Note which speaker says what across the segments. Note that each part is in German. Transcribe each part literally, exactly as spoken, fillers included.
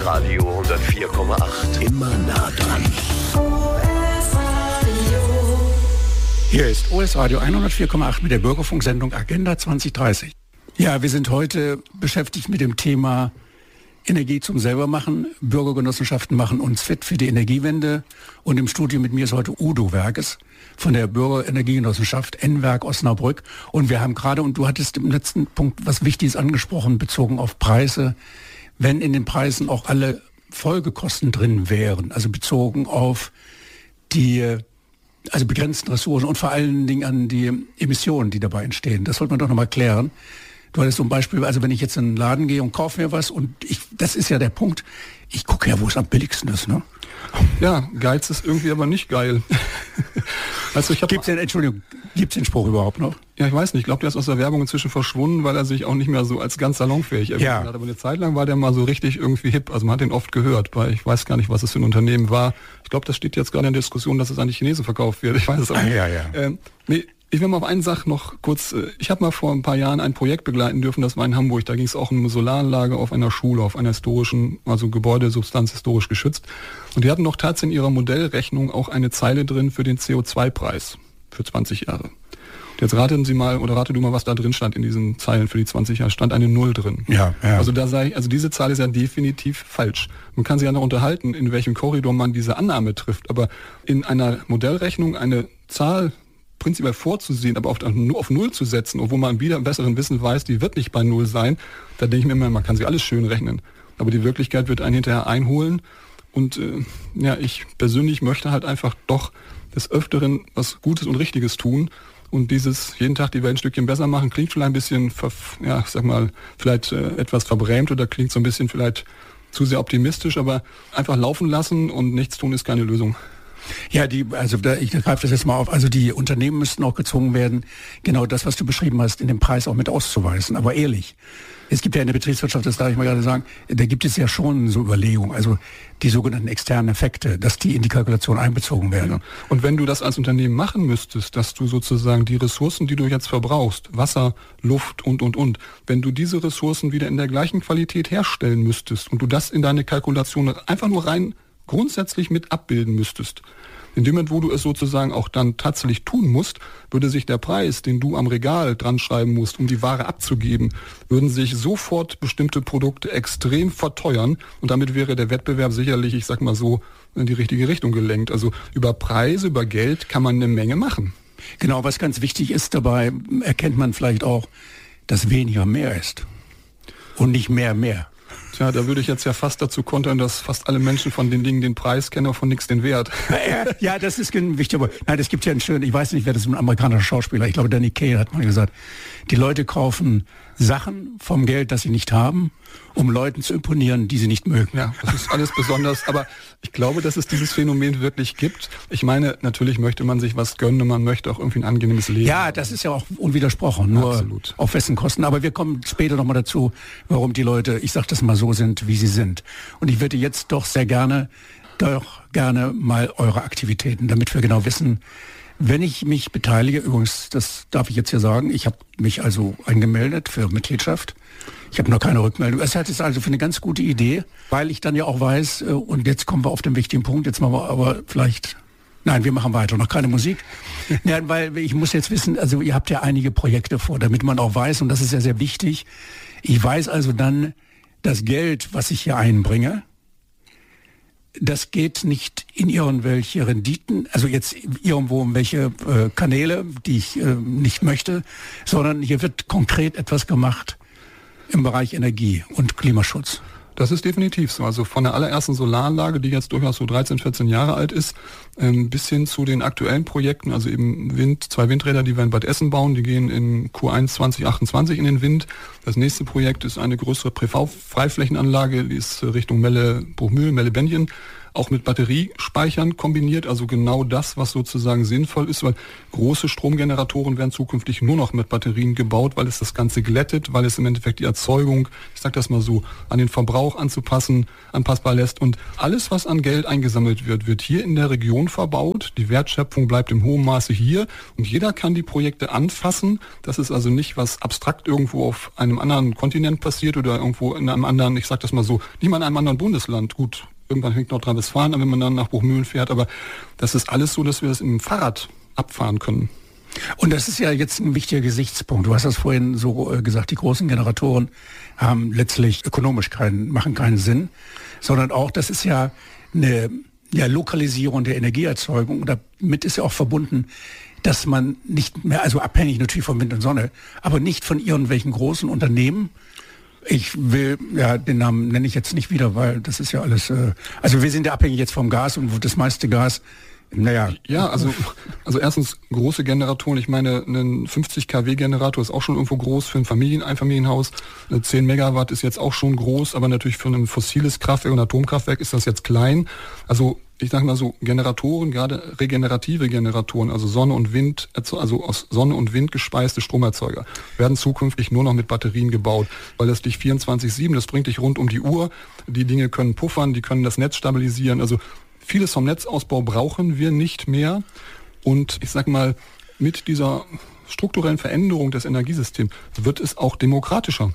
Speaker 1: S Radio hundertvier Komma acht. Immer nah dran.
Speaker 2: Hier ist O S Radio hundertvier Komma acht mit der Bürgerfunksendung Agenda zwanzig dreißig. Ja, wir sind heute beschäftigt mit dem Thema Energie zum Selbermachen. Bürgergenossenschaften machen uns fit für die Energiewende. Und im Studio mit mir ist heute Udo Werges von der Bürgerenergiegenossenschaft N-Werk Osnabrück. Und wir haben gerade, und du hattest im letzten Punkt was Wichtiges angesprochen, bezogen auf Preise, wenn in den Preisen auch alle Folgekosten drin wären, also bezogen auf die also begrenzten Ressourcen und vor allen Dingen an die Emissionen, die dabei entstehen. Das sollte man doch nochmal klären. Du hattest so ein Beispiel, also wenn ich jetzt in den Laden gehe und kaufe mir was und ich, das ist ja der Punkt, ich gucke ja, wo es am billigsten ist, ne?
Speaker 3: Ja, Geiz ist irgendwie aber nicht geil. Also ich hab,
Speaker 2: gibt's den, Entschuldigung, gibt's den Spruch überhaupt noch?
Speaker 3: Ja, ich weiß nicht, ich glaube, der ist aus der Werbung inzwischen verschwunden, weil er sich auch nicht mehr so als ganz salonfähig erwiesen
Speaker 2: ja.
Speaker 3: hat. Aber eine Zeit lang war der mal so richtig irgendwie hip, also man hat den oft gehört, weil ich weiß gar nicht, was es für ein Unternehmen war. Ich glaube, das steht jetzt gerade in der Diskussion, dass es an die Chinesen verkauft wird. Ich weiß es auch nicht.
Speaker 2: Ah, ja, ja.
Speaker 3: Ähm, nee, ich will mal auf eine Sache noch kurz, ich habe mal vor ein paar Jahren ein Projekt begleiten dürfen, das war in Hamburg, da ging es auch um eine Solaranlage auf einer Schule, auf einer historischen, also Gebäudesubstanz historisch geschützt. Und die hatten noch tatsächlich in ihrer Modellrechnung auch eine Zeile drin für den C O zwei Preis für zwanzig Jahre. Und jetzt raten Sie mal, oder rate du mal, was da drin stand in diesen Zeilen für die zwanzig Jahre, stand eine Null drin.
Speaker 2: Ja, ja.
Speaker 3: Also da sei, also diese Zahl ist ja definitiv falsch. Man kann sich ja noch unterhalten, in welchem Korridor man diese Annahme trifft, aber in einer Modellrechnung eine Zahl prinzipiell vorzusehen, aber auf, nur auf Null zu setzen, obwohl man wieder im besseren Wissen weiß, die wird nicht bei Null sein, da denke ich mir immer, man kann sie alles schön rechnen. Aber die Wirklichkeit wird einen hinterher einholen. Und äh, ja, ich persönlich möchte halt einfach doch des Öfteren was Gutes und Richtiges tun. Und dieses jeden Tag die Welt ein Stückchen besser machen, klingt vielleicht ein bisschen, ja, ich sag mal, vielleicht äh, etwas verbrämt oder klingt so ein bisschen vielleicht zu sehr optimistisch, aber einfach laufen lassen und nichts tun ist keine Lösung.
Speaker 2: Ja, die, also da, ich greife das jetzt mal auf. Also die Unternehmen müssten auch gezwungen werden, genau das, was du beschrieben hast, in dem Preis auch mit auszuweisen. Aber ehrlich, es gibt ja in der Betriebswirtschaft, das darf ich mal gerade sagen, da gibt es ja schon so Überlegungen, also die sogenannten externen Effekte, dass die in die Kalkulation einbezogen werden.
Speaker 3: Ja. Und wenn du das als Unternehmen machen müsstest, dass du sozusagen die Ressourcen, die du jetzt verbrauchst, Wasser, Luft und, und, und, wenn du diese Ressourcen wieder in der gleichen Qualität herstellen müsstest und du das in deine Kalkulation einfach nur rein grundsätzlich mit abbilden müsstest. In dem Moment, wo du es sozusagen auch dann tatsächlich tun musst, würde sich der Preis, den du am Regal dran schreiben musst, um die Ware abzugeben, würden sich sofort bestimmte Produkte extrem verteuern und damit wäre der Wettbewerb sicherlich, ich sag mal so, in die richtige Richtung gelenkt. Also über Preise, über Geld kann man eine Menge machen.
Speaker 2: Genau, was ganz wichtig ist dabei, erkennt man vielleicht auch, dass weniger mehr ist und nicht mehr mehr.
Speaker 3: Tja, da würde ich jetzt ja fast dazu kontern, dass fast alle Menschen von den Dingen den Preis kennen, aber von nichts den Wert.
Speaker 2: Ja, das ist wichtig. Aber nein, es gibt ja einen schönen, ich weiß nicht, wer das ist, ein amerikanischer Schauspieler, ich glaube, Danny Kaye hat mal gesagt, die Leute kaufen Sachen vom Geld, das sie nicht haben, um Leuten zu imponieren, die sie nicht mögen.
Speaker 3: Ja, das ist alles besonders, aber ich glaube, dass es dieses Phänomen wirklich gibt. Ich meine, natürlich möchte man sich was gönnen und man möchte auch irgendwie ein angenehmes Leben.
Speaker 2: Ja, das ist ja auch unwidersprochen, nur Absolut. Auf wessen Kosten. Aber wir kommen später nochmal dazu, warum die Leute, ich sage das mal so, sind, wie sie sind. Und ich würde jetzt doch sehr gerne, doch gerne mal eure Aktivitäten, damit wir genau wissen, wenn ich mich beteilige, übrigens, das darf ich jetzt hier sagen, ich habe mich also angemeldet für Mitgliedschaft. Ich habe noch keine Rückmeldung. Es hat es also für eine ganz gute Idee, weil ich dann ja auch weiß, und jetzt kommen wir auf den wichtigen Punkt, jetzt machen wir aber vielleicht, nein, wir machen weiter, noch keine Musik. Ja, weil ich muss jetzt wissen, also ihr habt ja einige Projekte vor, damit man auch weiß, und das ist ja sehr wichtig, ich weiß also dann, das Geld, was ich hier einbringe, das geht nicht in irgendwelche Renditen, also jetzt irgendwo in welche äh, Kanäle, die ich äh, nicht möchte, sondern hier wird konkret etwas gemacht im Bereich Energie und Klimaschutz.
Speaker 3: Das ist definitiv so. Also von der allerersten Solaranlage, die jetzt durchaus so dreizehn, vierzehn Jahre alt ist, ähm, bis hin zu den aktuellen Projekten, also eben Wind, zwei Windräder, die wir in Bad Essen bauen, die gehen in Q eins zwanzig achtundzwanzig in den Wind. Das nächste Projekt ist eine größere Präv-Freiflächenanlage, die ist Richtung Melle, Bruchmühl, Melle-Bendjen auch mit Batteriespeichern kombiniert, also genau das, was sozusagen sinnvoll ist, weil große Stromgeneratoren werden zukünftig nur noch mit Batterien gebaut, weil es das Ganze glättet, weil es im Endeffekt die Erzeugung, ich sag das mal so, an den Verbrauch anzupassen, anpassbar lässt. Und alles, was an Geld eingesammelt wird, wird hier in der Region verbaut. Die Wertschöpfung bleibt im hohen Maße hier und jeder kann die Projekte anfassen. Das ist also nicht was abstrakt irgendwo auf einem anderen Kontinent passiert oder irgendwo in einem anderen, ich sag das mal so, nicht mal in einem anderen Bundesland. Gut, irgendwann fängt Nordrhein-Westfalen an, wenn man dann nach Buchmühlen fährt, aber das ist alles so, dass wir das im Fahrrad abfahren können.
Speaker 2: Und das ist ja jetzt ein wichtiger Gesichtspunkt. Du hast das vorhin so gesagt, die großen Generatoren haben letztlich ökonomisch keinen, machen keinen Sinn, sondern auch, das ist ja eine ja, Lokalisierung der Energieerzeugung. Und damit ist ja auch verbunden, dass man nicht mehr, also abhängig natürlich von Wind und Sonne, aber nicht von irgendwelchen großen Unternehmen. Ich will, ja, den Namen nenne ich jetzt nicht wieder, weil das ist ja alles, äh, also wir sind ja abhängig jetzt vom Gas und das meiste Gas, naja.
Speaker 3: Ja, also, also erstens große Generatoren. Ich meine, ein fünfzig Kilowatt Generator ist auch schon irgendwo groß für ein Familien, Einfamilienhaus. zehn Megawatt ist jetzt auch schon groß, aber natürlich für ein fossiles Kraftwerk und Atomkraftwerk ist das jetzt klein. Also ich sage mal so, Generatoren, gerade regenerative Generatoren, also Sonne und Wind, also aus Sonne und Wind gespeiste Stromerzeuger, werden zukünftig nur noch mit Batterien gebaut, weil das dich vierundzwanzig sieben, das bringt dich rund um die Uhr. Die Dinge können puffern, die können das Netz stabilisieren. Also vieles vom Netzausbau brauchen wir nicht mehr. Und ich sag mal, mit dieser strukturellen Veränderung des Energiesystems wird es auch demokratischer.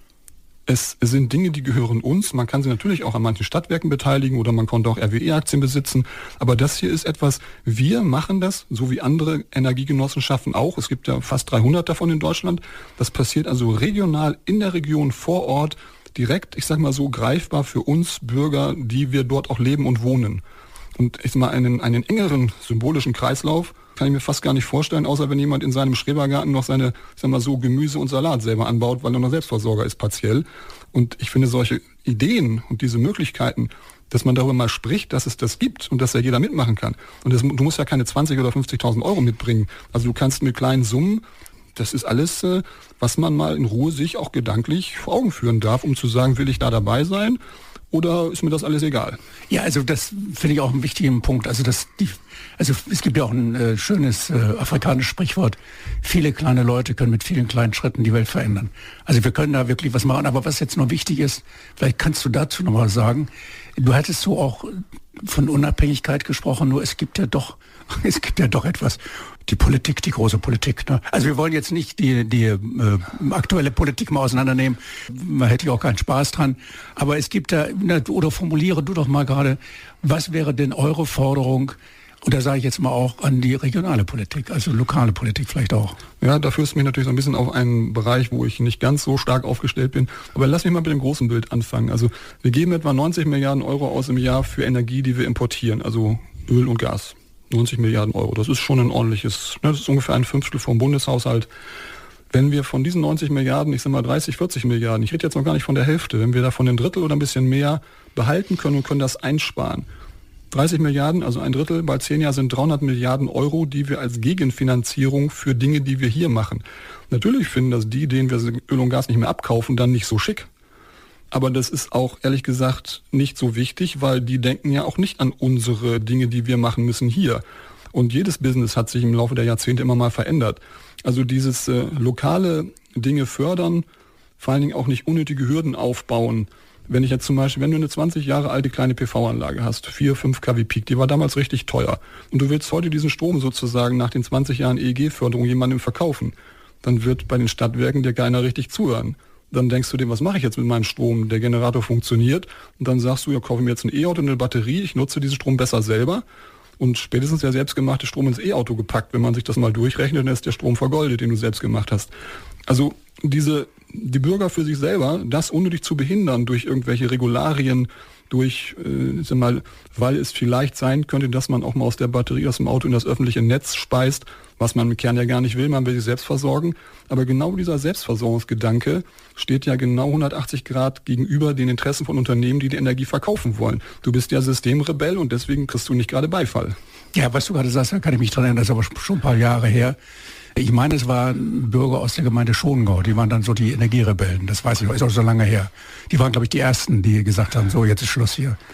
Speaker 3: Es sind Dinge, die gehören uns. Man kann sie natürlich auch an manchen Stadtwerken beteiligen oder man konnte auch R W E-Aktien besitzen. Aber das hier ist etwas, wir machen das, so wie andere Energiegenossenschaften auch. Es gibt ja fast dreihundert davon in Deutschland. Das passiert also regional in der Region vor Ort, direkt, ich sag mal so, greifbar für uns Bürger, die wir dort auch leben und wohnen. Und ich sag mal, einen, einen engeren symbolischen Kreislauf kann ich mir fast gar nicht vorstellen, außer wenn jemand in seinem Schrebergarten noch seine, ich sag mal so, Gemüse und Salat selber anbaut, weil er noch Selbstversorger ist, partiell. Und ich finde solche Ideen und diese Möglichkeiten, dass man darüber mal spricht, dass es das gibt und dass ja jeder mitmachen kann. Und das, du musst ja keine zwanzig oder fünfzigtausend Euro mitbringen. Also du kannst mit kleinen Summen, das ist alles, äh, was man mal in Ruhe sich auch gedanklich vor Augen führen darf, um zu sagen, will ich da dabei sein? Oder ist mir das alles egal?
Speaker 2: Ja, also das finde ich auch einen wichtigen Punkt. Also das, die, also es gibt ja auch ein äh, schönes äh, afrikanisches Sprichwort: Viele kleine Leute können mit vielen kleinen Schritten die Welt verändern. Also wir können da wirklich was machen. Aber was jetzt noch wichtig ist, vielleicht kannst du dazu noch mal sagen. Du hattest so auch von Unabhängigkeit gesprochen. Nur es gibt ja doch, es gibt ja doch etwas. Die Politik, die große Politik. Ne? Also wir wollen jetzt nicht die, die äh, aktuelle Politik mal auseinandernehmen. Man hätte ja auch keinen Spaß dran. Aber es gibt da, oder formuliere du doch mal gerade, was wäre denn eure Forderung? Und da sage ich jetzt mal auch an die regionale Politik, also lokale Politik vielleicht auch.
Speaker 3: Ja, da führst du mich natürlich so ein bisschen auf einen Bereich, wo ich nicht ganz so stark aufgestellt bin. Aber lass mich mal mit dem großen Bild anfangen. Also wir geben etwa neunzig Milliarden Euro aus im Jahr für Energie, die wir importieren, also Öl und Gas. neunzig Milliarden Euro, das ist schon ein ordentliches, ne, das ist ungefähr ein Fünftel vom Bundeshaushalt. Wenn wir von diesen neunzig Milliarden, ich sag mal dreißig, vierzig Milliarden, ich rede jetzt noch gar nicht von der Hälfte, wenn wir davon ein Drittel oder ein bisschen mehr behalten können und können das einsparen. dreißig Milliarden, also ein Drittel, bei zehn Jahren sind dreihundert Milliarden Euro, die wir als Gegenfinanzierung für Dinge, die wir hier machen. Natürlich finden das die, denen wir Öl und Gas nicht mehr abkaufen, dann nicht so schick. Aber das ist auch, ehrlich gesagt, nicht so wichtig, weil die denken ja auch nicht an unsere Dinge, die wir machen müssen hier. Und jedes Business hat sich im Laufe der Jahrzehnte immer mal verändert. Also dieses äh, lokale Dinge fördern, vor allen Dingen auch nicht unnötige Hürden aufbauen. Wenn ich jetzt zum Beispiel, wenn du eine zwanzig Jahre alte kleine P V-Anlage hast, vier, fünf Kilowatt Peak, die war damals richtig teuer. Und du willst heute diesen Strom sozusagen nach den zwanzig Jahren E E G-Förderung jemandem verkaufen, dann wird bei den Stadtwerken dir keiner richtig zuhören. Dann denkst du dir, was mache ich jetzt mit meinem Strom? Der Generator funktioniert. Und dann sagst du, ja, kaufe mir jetzt ein E-Auto und eine Batterie. Ich nutze diesen Strom besser selber. Und spätestens der selbstgemachte Strom ins E-Auto gepackt. Wenn man sich das mal durchrechnet, dann ist der Strom vergoldet, den du selbst gemacht hast. Also diese, die Bürger für sich selber, das unnötig zu behindern durch irgendwelche Regularien, durch, äh, sag mal, weil es vielleicht sein könnte, dass man auch mal aus der Batterie aus dem Auto in das öffentliche Netz speist, was man im Kern ja gar nicht will, man will sich selbst versorgen. Aber genau dieser Selbstversorgungsgedanke steht ja genau hundertachtzig Grad gegenüber den Interessen von Unternehmen, die die Energie verkaufen wollen. Du bist ja Systemrebell und deswegen kriegst du nicht gerade Beifall.
Speaker 2: Ja, was du gerade sagst, da kann ich mich dran erinnern, das ist aber schon ein paar Jahre her. Ich meine, es waren Bürger aus der Gemeinde Schongau, die waren dann so die Energierebellen, das weiß ich, ist auch so lange her. Die waren, glaube ich, die Ersten, die gesagt haben, so, jetzt ist Schluss hier.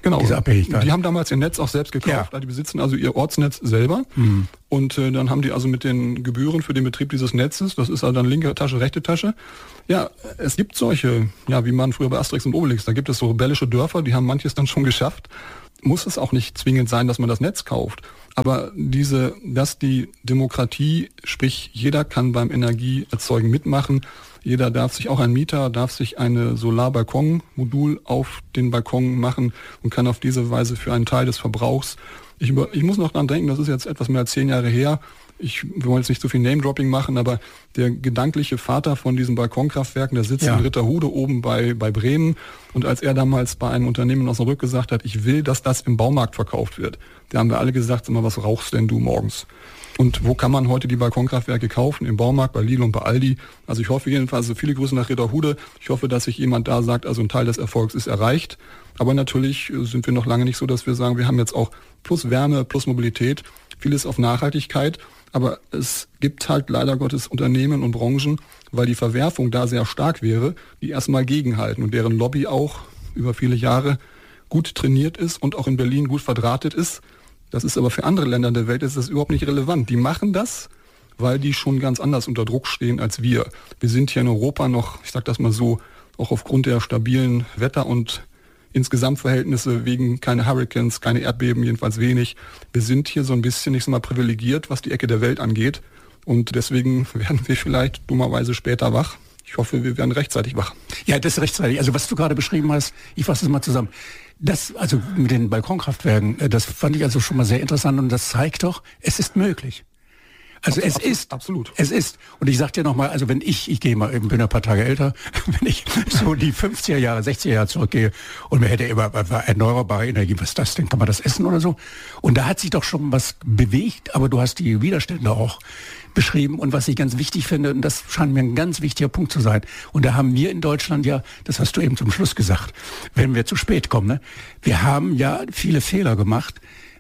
Speaker 3: Genau.
Speaker 2: Diese Abhängigkeit.
Speaker 3: Die haben damals ihr Netz auch selbst gekauft. Ja. Die besitzen also ihr Ortsnetz selber. Mhm. Und äh, dann haben die also mit den Gebühren für den Betrieb dieses Netzes, das ist also dann linke Tasche, rechte Tasche. Ja, es gibt solche, ja, wie man früher bei Asterix und Obelix, da gibt es so rebellische Dörfer, die haben manches dann schon geschafft. Muss es auch nicht zwingend sein, dass man das Netz kauft. Aber diese, dass die Demokratie, sprich jeder kann beim Energieerzeugen mitmachen, jeder darf sich, auch ein Mieter, darf sich eine Solarbalkon-Modul auf den Balkon machen und kann auf diese Weise für einen Teil des Verbrauchs, ich, ich muss noch dran denken, das ist jetzt etwas mehr als zehn Jahre her, ich will jetzt nicht so viel Name-Dropping machen, aber der gedankliche Vater von diesen Balkonkraftwerken, der sitzt ja in Ritterhude oben bei, bei Bremen. Und als er damals bei einem Unternehmen aus Osnabrück gesagt hat, ich will, dass das im Baumarkt verkauft wird, da haben wir alle gesagt, sag mal, was rauchst denn du morgens? Und wo kann man heute die Balkonkraftwerke kaufen? Im Baumarkt, bei Lidl und bei Aldi. Also ich hoffe jedenfalls, also viele Grüße nach Ritterhude. Ich hoffe, dass sich jemand da sagt, also ein Teil des Erfolgs ist erreicht. Aber natürlich sind wir noch lange nicht so, dass wir sagen, wir haben jetzt auch plus Wärme, plus Mobilität, vieles auf Nachhaltigkeit. Aber es gibt halt leider Gottes Unternehmen und Branchen, weil die Verwerfung da sehr stark wäre, die erstmal gegenhalten und deren Lobby auch über viele Jahre gut trainiert ist und auch in Berlin gut verdrahtet ist. Das ist aber für andere Länder der Welt ist das überhaupt nicht relevant. Die machen das, weil die schon ganz anders unter Druck stehen als wir. Wir sind hier in Europa noch, ich sage das mal so, auch aufgrund der stabilen Wetter- und insgesamt Verhältnisse wegen keine Hurricanes, keine Erdbeben, jedenfalls wenig. Wir sind hier so ein bisschen, ich sag mal, privilegiert, was die Ecke der Welt angeht. Und deswegen werden wir vielleicht dummerweise später wach. Ich hoffe, wir werden rechtzeitig wach.
Speaker 2: Ja, das ist rechtzeitig. Also was du gerade beschrieben hast, ich fasse es mal zusammen. Das, also mit den Balkonkraftwerken, das fand ich also schon mal sehr interessant und das zeigt doch, es ist möglich. Also es
Speaker 3: absolut,
Speaker 2: ist,
Speaker 3: absolut.
Speaker 2: Es ist, und ich sag dir nochmal, also wenn ich, ich gehe mal, ich bin ein paar Tage älter, wenn ich so die fünfziger Jahre, sechziger Jahre zurückgehe und mir hätte immer erneuerbare Energie, was ist das denn, kann man das essen oder so? Und da hat sich doch schon was bewegt, aber du hast die Widerstände auch beschrieben und was ich ganz wichtig finde, und das scheint mir ein ganz wichtiger Punkt zu sein, und da haben wir in Deutschland ja, das hast du eben zum Schluss gesagt, wenn wir zu spät kommen, ne? Wir haben ja viele Fehler gemacht,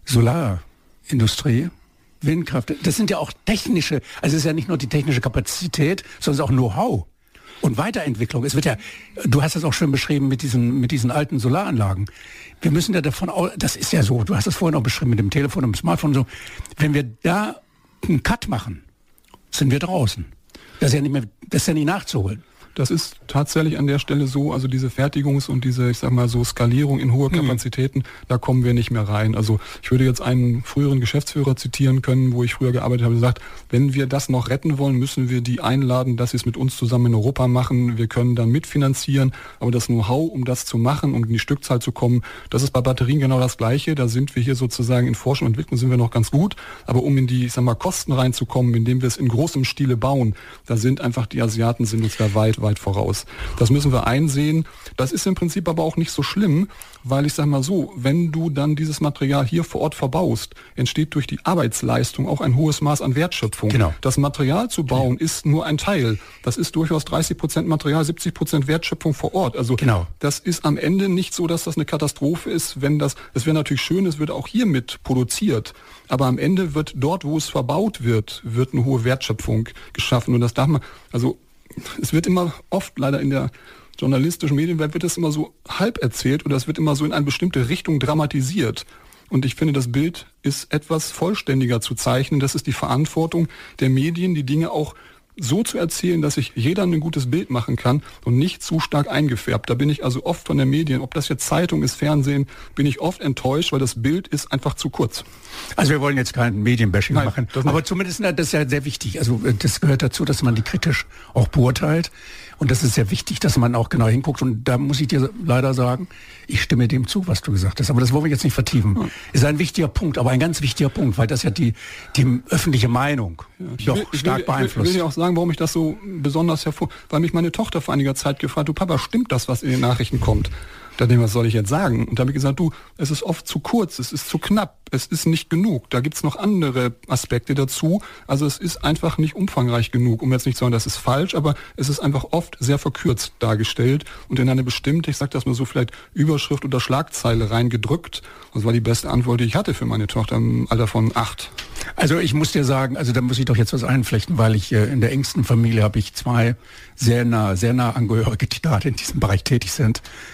Speaker 2: Solarindustrie, Windkraft, das sind ja auch technische, also es ist ja nicht nur die technische Kapazität, sondern es ist auch Know-how und Weiterentwicklung. Es wird ja, du hast das auch schön beschrieben mit diesen, mit diesen alten Solaranlagen. Wir müssen ja davon aus, das ist ja so, du hast es vorhin auch beschrieben mit dem Telefon und dem Smartphone so, wenn wir da einen Cut machen, sind wir draußen. Das ist ja nicht mehr, das ist ja nicht nachzuholen.
Speaker 3: Das ist tatsächlich an der Stelle so, also diese Fertigungs- und diese, ich sag mal so, Skalierung in hohe Kapazitäten, mhm. da kommen wir nicht mehr rein. Also ich würde jetzt einen früheren Geschäftsführer zitieren können, wo ich früher gearbeitet habe, gesagt, wenn wir das noch retten wollen, müssen wir die einladen, dass sie es mit uns zusammen in Europa machen. Wir können dann mitfinanzieren, aber das Know-how, um das zu machen, um in die Stückzahl zu kommen, das ist bei Batterien genau das Gleiche. Da sind wir hier sozusagen in Forschung und Entwicklung sind wir noch ganz gut, aber um in die, ich sag mal, Kosten reinzukommen, indem wir es in großem Stile bauen, da sind einfach die Asiaten, sind uns da weit, weit voraus. Das müssen wir einsehen. Das ist im Prinzip aber auch nicht so schlimm, weil ich sage mal so, wenn du dann dieses Material hier vor Ort verbaust, entsteht durch die Arbeitsleistung auch ein hohes Maß an Wertschöpfung.
Speaker 2: Genau.
Speaker 3: Das Material zu bauen genau. ist nur ein Teil. Das ist durchaus dreißig Prozent Material, siebzig Prozent Wertschöpfung vor Ort. Also
Speaker 2: genau.
Speaker 3: das ist am Ende nicht so, dass das eine Katastrophe ist, wenn das, es wäre natürlich schön, es wird auch hier mit produziert, aber am Ende wird dort, wo es verbaut wird, wird eine hohe Wertschöpfung geschaffen und das darf man, also es wird immer oft leider in der journalistischen Medienwelt wird das immer so halb erzählt oder es wird immer so in eine bestimmte Richtung dramatisiert. Und ich finde, das Bild ist etwas vollständiger zu zeichnen. Das ist die Verantwortung der Medien, die Dinge auch so zu erzählen, dass sich jeder ein gutes Bild machen kann und nicht zu stark eingefärbt. Da bin ich also oft von den Medien, ob das jetzt Zeitung ist, Fernsehen, bin ich oft enttäuscht, weil das Bild ist einfach zu kurz.
Speaker 2: Also wir wollen jetzt kein Medienbashing
Speaker 3: Nein,
Speaker 2: machen, aber zumindest, das ist ja sehr wichtig. Also das gehört dazu, dass man die kritisch auch beurteilt. Und das ist sehr wichtig, dass man auch genau hinguckt. Und da muss ich dir leider sagen, ich stimme dem zu, was du gesagt hast. Aber das wollen wir jetzt nicht vertiefen. Ja. Ist ein wichtiger Punkt, aber ein ganz wichtiger Punkt, weil das ja die, die öffentliche Meinung
Speaker 3: ja,
Speaker 2: doch
Speaker 3: will,
Speaker 2: stark
Speaker 3: will,
Speaker 2: beeinflusst.
Speaker 3: Ich will dir auch sagen, warum ich das so besonders hervor... Weil mich meine Tochter vor einiger Zeit gefragt, du Papa, stimmt das, was in den Nachrichten kommt? Da denke ich, was soll ich jetzt sagen? Und da habe ich gesagt, du, es ist oft zu kurz, es ist zu knapp, es ist nicht genug. Da gibt's noch andere Aspekte dazu. Also es ist einfach nicht umfangreich genug, um jetzt nicht zu sagen, das ist falsch, aber es ist einfach oft sehr verkürzt dargestellt und in eine bestimmte, ich sage das mal so, vielleicht Überschrift oder Schlagzeile reingedrückt. Das war die beste Antwort, die ich hatte für meine Tochter im Alter von acht.
Speaker 2: Also ich muss dir sagen, also da muss ich doch jetzt was einflechten, weil ich äh, in der engsten Familie habe ich zwei sehr nah, sehr nah Angehörige, die gerade in diesem Bereich tätig sind. Also Internet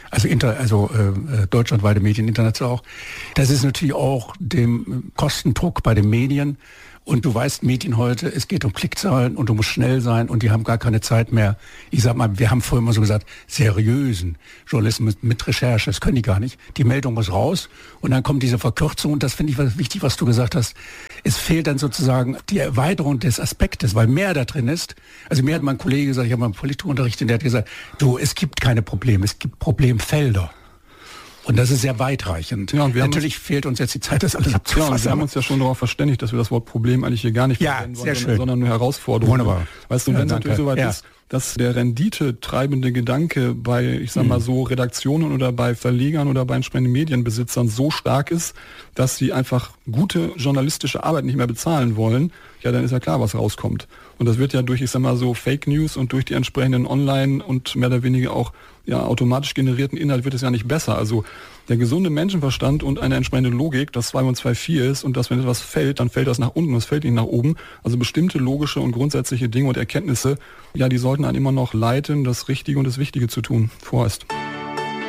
Speaker 2: Inter, also äh, deutschlandweite Medien, international auch. Das ist natürlich auch dem Kostendruck bei den Medien. Und du weißt, Medien heute, es geht um Klickzahlen und du musst schnell sein und die haben gar keine Zeit mehr. Ich sag mal, wir haben vorher immer so gesagt, seriösen Journalismus mit Recherche, das können die gar nicht. Die Meldung muss raus und dann kommt diese Verkürzung und das finde ich was wichtig, was du gesagt hast. Es fehlt dann sozusagen die Erweiterung des Aspektes, weil mehr da drin ist. Also mir hat mein Kollege gesagt, ich habe mal einen Politikunterricht und der hat gesagt, du, es gibt keine Probleme, es gibt Problemfelder. Und das ist sehr weitreichend. Ja, und wir Natürlich uns, fehlt uns jetzt die Zeit, das alles abzufassen.
Speaker 3: Ja, wir haben uns ja schon darauf verständigt, dass wir das Wort Problem eigentlich hier gar nicht
Speaker 2: ja,
Speaker 3: verwenden
Speaker 2: sehr
Speaker 3: wollen,
Speaker 2: schön.
Speaker 3: sondern nur Herausforderung.
Speaker 2: Wunderbar.
Speaker 3: Weißt du,
Speaker 2: ja,
Speaker 3: wenn es natürlich soweit
Speaker 2: ja.
Speaker 3: ist, dass der renditetreibende Gedanke bei, ich sag mal so, Redaktionen oder bei Verlegern oder bei entsprechenden Medienbesitzern so stark ist, dass sie einfach gute journalistische Arbeit nicht mehr bezahlen wollen, ja, dann ist ja klar, was rauskommt. Und das wird ja durch, ich sag mal so, Fake News und durch die entsprechenden Online- und mehr oder weniger auch ja, automatisch generierten Inhalt wird es ja nicht besser. Also der gesunde Menschenverstand und eine entsprechende Logik, dass zwei und zwei vier ist und dass wenn etwas fällt, dann fällt das nach unten, es fällt nicht nach oben. Also bestimmte logische und grundsätzliche Dinge und Erkenntnisse, ja, die sollten einen immer noch leiten, das Richtige und das Wichtige zu tun vorerst.